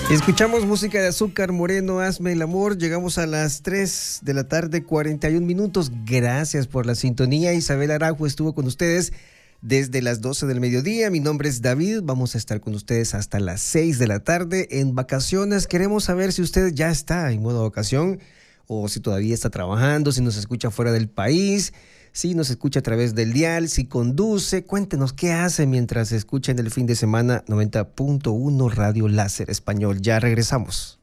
Escuchamos música de Azúcar Moreno, Hazme el Amor. Llegamos a las 3 de la tarde, 41 minutos. Gracias por la sintonía. Isabel Araujo estuvo con ustedes desde las 12 del mediodía. Mi nombre es David. Vamos a estar con ustedes hasta las 6 de la tarde en vacaciones. Queremos saber si usted ya está en modo vacación o si todavía está trabajando, si nos escucha fuera del país, si nos escucha a través del dial, si conduce. Cuéntenos qué hace mientras escucha en el fin de semana 90.1 Radio Láser Español. Ya regresamos.